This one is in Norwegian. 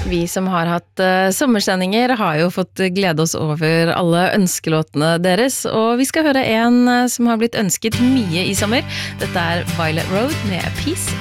Vi som har hatt sommersendinger har jo fått glede oss over alle ønskelåtene deres, og vi skal høre en som har blitt ønsket mye i sommer. Dette er Violet Road med Peace